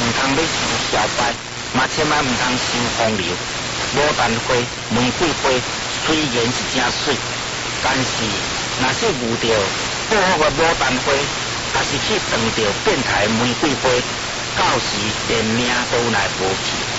通要受小拜，嘛千万唔通伤风流。牡丹花、玫瑰花虽然是真水，但是若是遇到好好的牡丹花，也是去撞到变态玫瑰花，到时连命都来无去。